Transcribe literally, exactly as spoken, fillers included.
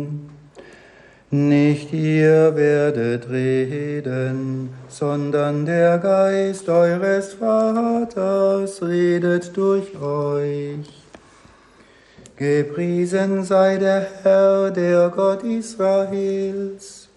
Nicht ihr werdet reden, sondern der Geist eures Vaters redet durch euch. Gepriesen sei der Herr, der Gott Israels.